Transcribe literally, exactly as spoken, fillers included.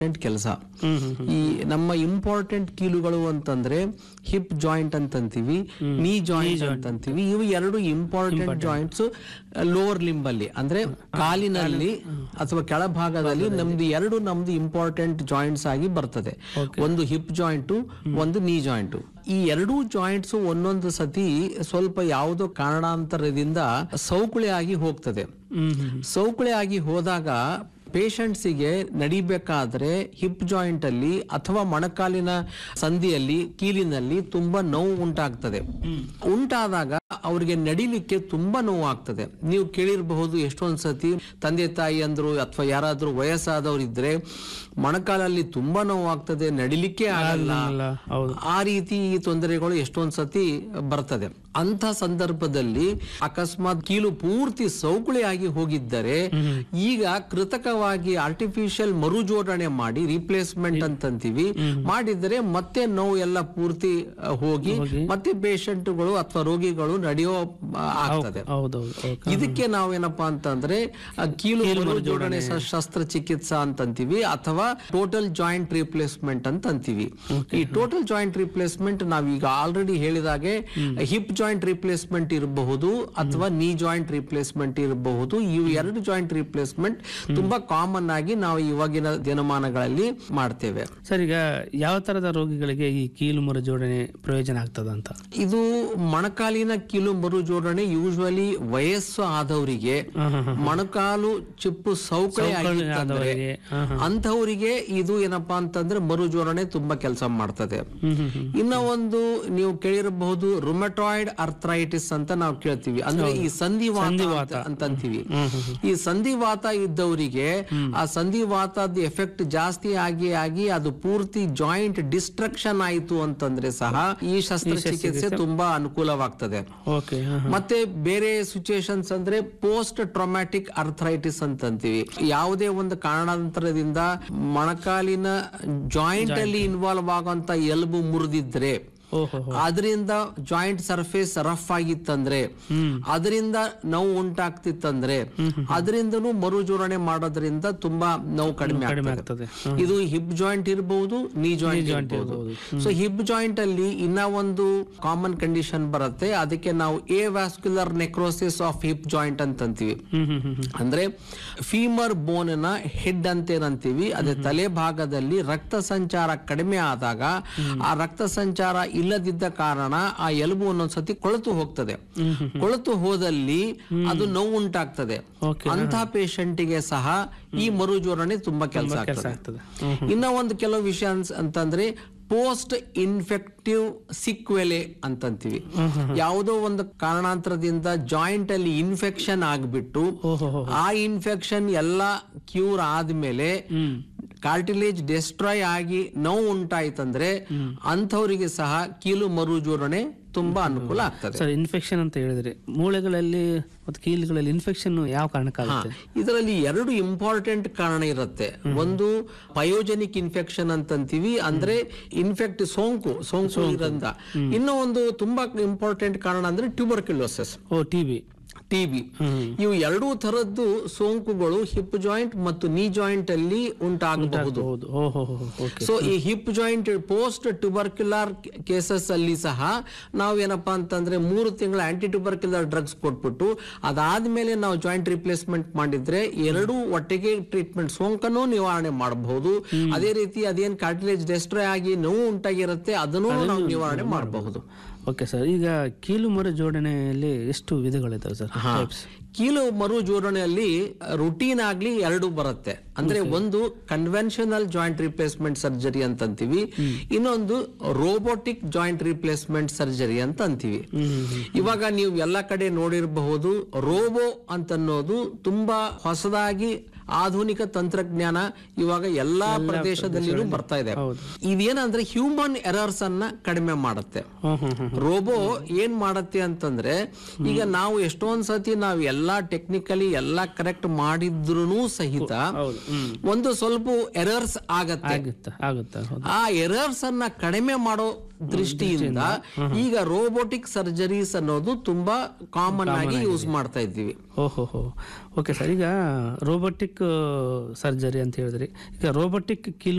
ಕೆಲಸ. ಈ ನಮ್ಮ ಇಂಪಾರ್ಟೆಂಟ್ ಕೀಲುಗಳು ಅಂತಂದ್ರೆ ಹಿಪ್ ಜಾಯಿಂಟ್ ಅಂತಂತೀವಿ, ನೀ ಜಾಯಿಂಟ್ ಅಂತಂತೀವಿ. ಇವು ಎರಡು ಇಂಪಾರ್ಟೆಂಟ್ ಜಾಯಿಂಟ್ಸ್ ಲೋವರ್ ಲಿಂಬ್ ಅಲ್ಲಿ ಅಂದ್ರೆ ಕಾಲಿನಲ್ಲಿ ಅಥವಾ ಕೆಳಭಾಗದಲ್ಲಿ ನಮ್ದು ಎರಡು ನಮ್ದು ಇಂಪಾರ್ಟೆಂಟ್ ಜಾಯಿಂಟ್ಸ್ ಆಗಿ ಬರ್ತದೆ. ಒಂದು ಹಿಪ್ ಜಾಯಿಂಟ್, ಒಂದು ನೀ ಜಾಯಿಂಟ್. ಈ ಎರಡೂ ಜಾಯಿಂಟ್ಸ್ ಒಂದೊಂದು ಸತಿ ಸ್ವಲ್ಪ ಯಾವುದೋ ಕಾರಣಾಂತರದಿಂದ ಸೌಕುಳಿ ಆಗಿ ಹೋಗ್ತದೆ. ಸೌಕುಳಿ ಆಗಿ ಹೋದಾಗ ಪೇಷಂಟ್ಸಿಗೆ ನಡಿಬೇಕಾದ್ರೆ ಹಿಪ್ ಜಾಯಿಂಟ್ ಅಲ್ಲಿ ಅಥವಾ ಮೊಣಕಾಲಿನ ಸಂಧಿಯಲ್ಲಿ ಕೀಲಿನಲ್ಲಿ ತುಂಬಾ ನೋವು ಉಂಟಾಗ್ತದೆ. ಉಂಟಾದಾಗ ಅವ್ರಿಗೆ ನಡಿಲಿಕ್ಕೆ ತುಂಬಾ ನೋವು ಆಗ್ತದೆ. ನೀವು ಕೇಳಿರಬಹುದು ಎಷ್ಟೊಂದ್ ಸತಿ ತಂದೆ ತಾಯಿ ಅಂದ್ರು ಅಥವಾ ಯಾರಾದ್ರೂ ವಯಸ್ಸಾದವ್ರು ಇದ್ರೆ ಮೊಣಕಾಲಲ್ಲಿ ತುಂಬಾ ನೋವು ಆಗ್ತದೆ, ನಡಿಲಿಕ್ಕೆ ಆಗಲ್ಲ. ಆ ರೀತಿ ಈ ತೊಂದರೆಗಳು ಎಷ್ಟೊಂದ್ ಸತಿ ಬರ್ತದೆ. ಅಂತ ಸಂದರ್ಭದಲ್ಲಿ ಅಕಸ್ಮಾತ್ ಕೀಲು ಪೂರ್ತಿ ಸೌಕುಳಿ ಆಗಿ ಹೋಗಿದ್ದರೆ ಈಗ ಕೃತಕವಾಗಿ ಆರ್ಟಿಫಿಷಿಯಲ್ ಮರುಜೋಡಣೆ ಮಾಡಿ ರಿಪ್ಲೇಸ್ಮೆಂಟ್ ಅಂತಂತೀವಿ ಮಾಡಿದರೆ ಮತ್ತೆ ನೋವು ಎಲ್ಲ ಪೂರ್ತಿ ಹೋಗಿ ಮತ್ತೆ ಪೇಷಂಟ್ಗಳು ಅಥವಾ ರೋಗಿಗಳು ನಡೆಯೋ ಆಗ್ತದೆ. ಇದಕ್ಕೆ ನಾವೇನಪ್ಪಾ ಅಂತಂದ್ರೆ ಕೀಲು ಮರುಜೋಡಣೆ ಶಸ್ತ್ರಚಿಕಿತ್ಸಾ ಅಂತಂತೀವಿ ಅಥವಾ ಟೋಟಲ್ ಜಾಯಿಂಟ್ ರಿಪ್ಲೇಸ್ಮೆಂಟ್ ಅಂತ ಅಂತೀವಿ. ಈ ಟೋಟಲ್ ಜಾಯಿಂಟ್ ರಿಪ್ಲೇಸ್ಮೆಂಟ್ ನಾವೀಗ ಆಲ್ರೆಡಿ ಹೇಳಿದಾಗೆ ಹಿಪ್ ಜಾಯಿಂಟ್ ರಿಪ್ಲೇಸ್ಮೆಂಟ್ ಇರಬಹುದು ಅಥವಾ ನೀ ಜಾಯಿಂಟ್ ರಿಪ್ಲೇಸ್ಮೆಂಟ್ ಇರಬಹುದು. ಇವು ಎರಡು ಜಾಯಿಂಟ್ ರಿಪ್ಲೇಸ್ಮೆಂಟ್ ತುಂಬಾ ಕಾಮನ್ ಆಗಿ ನಾವು ಇವಾಗಿನ ದಿನಮಾನಗಳಲ್ಲಿ ಮಾಡ್ತೇವೆ. ಸರ್, ಈಗ ಯಾವ ತರದ ರೋಗಿಗಳಿಗೆ ಈ ಕೀಲು ಮರು ಜೋಡಣೆ ಪ್ರಯೋಜನ ಆಗ್ತದಂತ? ಇದು ಮೊಣಕಾಲಿನ ಕೀಲು ಮರು ಜೋಡಣೆ ಯೂಶುವಲಿ ವಯಸ್ಸು ಆದವರಿಗೆ ಮೊಣಕಾಲು ಚಿಪ್ಪು ಸೌಕಳಿ ಆಗಿರ್ತಂದ್ರೆ ಅಂತವರಿಗೆ ಇದು ಏನಪ್ಪಾ ಅಂತಂದ್ರೆ ಮರು ಜೋಡಣೆ ತುಂಬಾ ಕೆಲಸ ಮಾಡ್ತದೆ. ಇನ್ನ ಒಂದು ನೀವು ಕೇಳಿರಬಹುದು ರುಮಟಾಯ್ಡ್ ಅರ್ಥ್ರೈಟಿಸ್ ಅಂತ ನಾವು ಕೇಳ್ತೀವಿ, ಅಂದ್ರೆ ಈ ಸಂಧಿವಾತ ಅಂತಂತೀವಿ. ಈ ಸಂಧಿವಾತ ಇದ್ದವರಿಗೆ ಆ ಸಂಧಿವಾತದ ಎಫೆಕ್ಟ್ ಜಾಸ್ತಿ ಆಗಿ ಆಗಿ ಅದು ಪೂರ್ತಿ ಜಾಯಿಂಟ್ ಡಿಸ್ಟ್ರಕ್ಷನ್ ಆಯಿತು ಅಂತಂದ್ರೆ ಸಹ ಈ ಶಸ್ತ್ರಚಿಕಿತ್ಸೆ ತುಂಬಾ ಅನುಕೂಲವಾಗ್ತದೆ. ಮತ್ತೆ ಬೇರೆ ಸಿಚುಯೇಷನ್ಸ್ ಅಂದ್ರೆ ಪೋಸ್ಟ್ ಟ್ರಾಮ್ಯಾಟಿಕ್ ಅರ್ಥ್ರೈಟಿಸ್ ಅಂತಂತೀವಿ. ಯಾವುದೇ ಒಂದು ಕಾರಣಾಂತರದಿಂದ ಮೊಣಕಾಲಿನ ಜಾಯಿಂಟ್ ಅಲ್ಲಿ ಇನ್ವಾಲ್ವ್ ಆಗುವಂತ ಎಲುಬು ಮುರಿದಿದ್ರೆ, ಅದರಿಂದ ಜಾಯಿಂಟ್ ಸರ್ಫೇಸ್ ರಫ್ ಆಗಿತ್ತಂದ್ರೆ, ಅದರಿಂದ ನೋವು ಉಂಟಾಗ್ತಿತ್ತಂದ್ರೆ ಅದರಿಂದನೂ ಮರು ಜೋಡಣೆ ಮಾಡೋದ್ರಿಂದ ತುಂಬಾ ನೋವು ಕಡಿಮೆ ಆಗ್ತದೆ. ಇದು ಹಿಪ್ ಜಾಯಿಂಟ್ ಇರಬಹುದು, ನೀ ಜಾಯಿಂಟ್ ಇರಬಹುದು. ಸೊ ಹಿಪ್ ಜಾಯಿಂಟ್ ಅಲ್ಲಿ ಇನ್ನ ಒಂದು ಕಾಮನ್ ಕಂಡೀಷನ್ ಬರುತ್ತೆ, ಅದಕ್ಕೆ ನಾವು A vascular necrosis of hip joint ಅಂತ ಅಂತೀವಿ. ಅಂದ್ರೆ ಫೀಮರ್ ಬೋನ್ ನ ಹೆಡ್ ಅಂತ ಏನಂತೀವಿ, ಅದೇ ತಲೆ ಭಾಗದಲ್ಲಿ ರಕ್ತ ಸಂಚಾರ ಕಡಿಮೆ ಆದಾಗ ಆ ರಕ್ತ ಸಂಚಾರ ಇಲ್ಲದಿದ್ದ ಕಾರಣ ಆ ಎಲುಬು ಒಂದೊಂದ್ಸತಿ ಕೊಳೆತು ಹೋಗ್ತದೆ. ಕೊಳೆತು ಹೋದಲ್ಲಿ ಅದು ನೋವು ಉಂಟಾಗ್ತದೆ. ಅಂತ ಪೇಷಂಟಿಗೆ ಸಹ ಈ ಮರು ಜೋಡಣೆ ತುಂಬಾ ಕೆಲಸ ಆಗ್ತದೆ. ಇನ್ನ ಒಂದು ಕೆಲವು ವಿಷಯ ಅಂತಂದ್ರೆ ಪೋಸ್ಟ್ ಇನ್ಫೆಕ್ಟಿವ್ ಸಿಕ್ವೆಲೆ ಅಂತಂತೀವಿ. ಯಾವುದೋ ಒಂದು ಕಾರಣಾಂತರದಿಂದ ಜಾಯಿಂಟ್ ಅಲ್ಲಿ ಇನ್ಫೆಕ್ಷನ್ ಆಗ್ಬಿಟ್ಟು ಆ ಇನ್ಫೆಕ್ಷನ್ ಎಲ್ಲ ಕ್ಯೂರ್ ಆದ್ಮೇಲೆ ಕಾರ್ಟಿಲೇಜ್ ಡೆಸ್ಟ್ರಾಯ್ ಆಗಿ ನೋವು ಉಂಟಾಯ್ತಂದ್ರೆ ಅಂಥವರಿಗೆ ಸಹ ಕೀಲು ಮರು ಜೋಡಣೆ ತುಂಬಾ ಅನುಕೂಲ ಆಗ್ತದೆ. ಸರ್, ಇನ್ಫೆಕ್ಷನ್ ಅಂತ ಹೇಳಿದ್ರೆ ಮೂಳೆಗಳಲ್ಲಿ ಮತ್ತು ಕೀಲುಗಳಲ್ಲಿ ಇನ್ಫೆಕ್ಷನ್ ಯಾವ ಕಾರಣಕ್ಕಾಗುತ್ತೆ? ಇದರಲ್ಲಿ ಎರಡು ಇಂಪಾರ್ಟೆಂಟ್ ಕಾರಣ ಇರುತ್ತೆ. ಒಂದು ಪಯೋಜೆನಿಕ್ ಇನ್ಫೆಕ್ಷನ್ ಅಂತಂತೀವಿ, ಅಂದ್ರೆ ಇನ್ಫೆಕ್ಟ್ ಸೋಂಕು ಸೋಂಕು ಇರೋದ್ರಿಂದ. ಇನ್ನೂ ಒಂದು ತುಂಬಾ ಇಂಪಾರ್ಟೆಂಟ್ ಕಾರಣ ಅಂದ್ರೆ ಟ್ಯೂಬರ್ಕ್ಯುಲೋಸಿಸ್, ಓ ಟಿಬಿ ಟಿಬಿ. ಇವು ಎರಡೂ ತರದ್ದು ಸೋಂಕುಗಳು ಹಿಪ್ ಜಾಯಿಂಟ್ ಮತ್ತು ನೀ ಜಾಯಿಂಟ್ ಅಲ್ಲಿ ಉಂಟಾಗಬಹುದು. ಸೊ ಈ hip joint post tubercular cases ಅಲ್ಲಿ ಸಹ ನಾವು ಏನಪ್ಪಾ ಅಂತಂದ್ರೆ ಮೂರು ತಿಂಗಳ ಆಂಟಿ ಟ್ಯೂಬರ್ಕ್ಯುಲರ್ ಡ್ರಗ್ಸ್ ಕೊಟ್ಬಿಟ್ಟು ಅದಾದ್ಮೇಲೆ ನಾವು ಜಾಯಿಂಟ್ ರಿಪ್ಲೇಸ್ಮೆಂಟ್ ಮಾಡಿದ್ರೆ ಎರಡೂ ಒಟ್ಟಿಗೆ ಟ್ರೀಟ್ಮೆಂಟ್ ಸೋಂಕನ್ನು ನಿವಾರಣೆ ಮಾಡಬಹುದು. ಅದೇ ರೀತಿ ಅದೇನ್ ಕಾರ್ಟಿಲೇಜ್ ಡೆಸ್ಟ್ರಾಯ್ ಆಗಿ ನೋವು ಉಂಟಾಗಿರುತ್ತೆ ಅದನ್ನು ನಾವು ನಿವಾರಣೆ ಮಾಡಬಹುದು. ಓಕೆ ಸರ್, ಈಗ ಕೀಲು ಮರು ಜೋಡಣೆಯಲ್ಲಿ ಎಷ್ಟು ವಿಧಗಳಿದಾವೆ ಸರ್? ಕೀಲು ಮರು ಜೋಡಣೆಯಲ್ಲಿ ರುಟೀನ್ ಆಗ್ಲಿ ಎರಡು ಬರುತ್ತೆ. ಅಂದ್ರೆ ಒಂದು ಕನ್ವೆನ್ಷನಲ್ ಜಾಯಿಂಟ್ ರಿಪ್ಲೇಸ್ಮೆಂಟ್ ಸರ್ಜರಿ ಅಂತ ಅಂತೀವಿ, ಇನ್ನೊಂದು ರೋಬೋಟಿಕ್ ಜಾಯಿಂಟ್ ರಿಪ್ಲೇಸ್ಮೆಂಟ್ ಸರ್ಜರಿ ಅಂತ ಅಂತೀವಿ. ಇವಾಗ ನೀವು ಎಲ್ಲ ಕಡೆ ನೋಡಿರಬಹುದು, ರೋಬೋ ಅಂತನ್ನೋದು ತುಂಬಾ ಹೊಸದಾಗಿ ಆಧುನಿಕ ತಂತ್ರಜ್ಞಾನ ಇವಾಗ ಎಲ್ಲಾ ಪ್ರದೇಶದಲ್ಲಿನೂ ಬರ್ತಾ ಇದೆ. ಇದೇನಂದ್ರೆ ಹ್ಯೂಮನ್ ಎರರ್ಸ್ ಅನ್ನ ಕಡಿಮೆ ಮಾಡುತ್ತೆ. ರೋಬೋ ಏನ್ ಮಾಡತ್ತೆ ಅಂತಂದ್ರೆ, ಈಗ ನಾವು ಎಷ್ಟೊಂದ್ ಸತಿ ನಾವು ಎಲ್ಲಾ ಟೆಕ್ನಿಕಲಿ ಎಲ್ಲಾ ಕರೆಕ್ಟ್ ಮಾಡಿದ್ರು ಸಹಿತ ಒಂದು ಸ್ವಲ್ಪ ಎರರ್ಸ್ ಆಗತ್ತೆ. ಆ ಎರರ್ಸ್ ಅನ್ನ ಕಡಿಮೆ ಮಾಡೋ ದೃಷ್ಟಿಯಿಂದ ಈಗ ರೋಬೋಟಿಕ್ ಸರ್ಜರೀಸ್ ಅನ್ನೋದು ತುಂಬಾ ಕಾಮನ್ ಆಗಿ ಯೂಸ್ ಮಾಡ್ತಾ ಇದ್ದೀವಿ. ಓಹೋ ಹೋ ಓಕೆ ಸರ್. ಈಗ ರೋಬೋಟಿಕ್ ಸರ್ಜರಿ ಅಂತ ಹೇಳಿದ್ರಿ, ಈಗ ರೋಬೋಟಿಕ್ ಕೀಲು